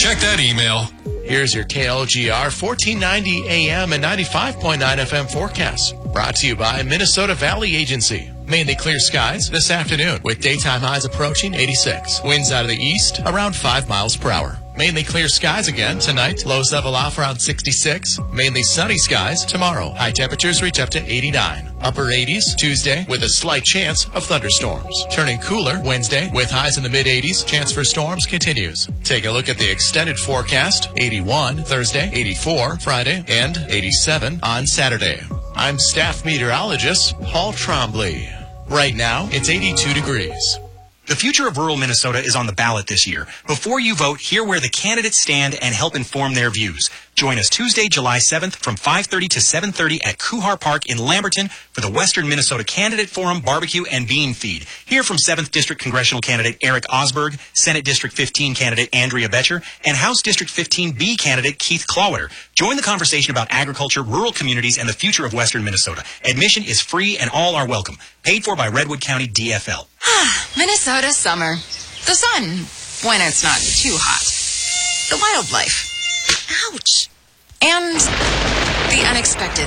Check that email. Here's your KLGR 1490 AM and 95.9 FM forecast. Brought to you by Minnesota Valley Agency. Mainly clear skies this afternoon with daytime highs approaching 86. Winds out of the east around 5 miles per hour. Mainly clear skies again tonight. Lows level off around 66. Mainly sunny skies tomorrow. High temperatures reach up to 89. Upper 80s Tuesday with a slight chance of thunderstorms. Turning cooler Wednesday with highs in the mid-80s. Chance for storms continues. Take a look at the extended forecast. 81 Thursday, 84 Friday, and 87 on Saturday. I'm staff meteorologist Paul Trombley. Right now, it's 82 degrees. The future of rural Minnesota is on the ballot this year. Before you vote, hear where the candidates stand and help inform their views. Join us Tuesday, July 7th from 5:30 to 7:30 at Kuhar Park in Lamberton for the Western Minnesota Candidate Forum Barbecue and Bean Feed. Hear from 7th District Congressional Candidate Eric Osberg, Senate District 15 Candidate Andrea Betcher, and House District 15B Candidate Keith Clawater. Join the conversation about agriculture, rural communities, and the future of Western Minnesota. Admission is free and all are welcome. Paid for by Redwood County DFL. Minnesota summer. The sun, when it's not too hot. The wildlife. Ouch. And the unexpected.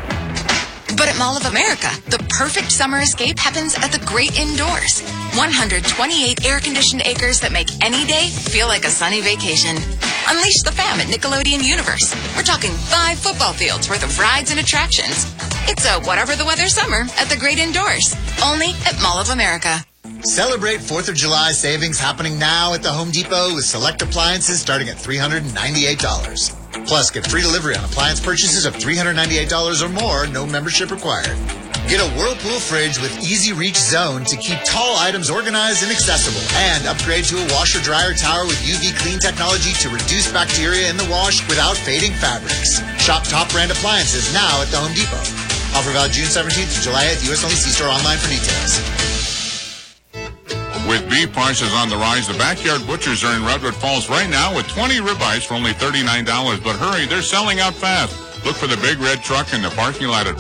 But at Mall of America, the perfect summer escape happens at the great indoors. 128 air-conditioned acres that make any day feel like a sunny vacation. Unleash the fam at Nickelodeon Universe. We're talking 5 football fields worth of rides and attractions. It's a whatever the weather summer at the great indoors. Only at Mall of America. Celebrate 4th of July savings happening now at the Home Depot with select appliances starting at $398. Plus, get free delivery on appliance purchases of $398 or more, no membership required. Get a Whirlpool fridge with Easy Reach Zone to keep tall items organized and accessible. And upgrade to a washer-dryer tower with UV clean technology to reduce bacteria in the wash without fading fabrics. Shop top brand appliances now at the Home Depot. Offer valid June 17th to July 8th. U.S. only. See store online for details. With beef prices on the rise, the Backyard Butchers are in Redwood Falls right now with 20 ribeyes for only $39. But hurry, they're selling out fast. Look for the big red truck in the parking lot at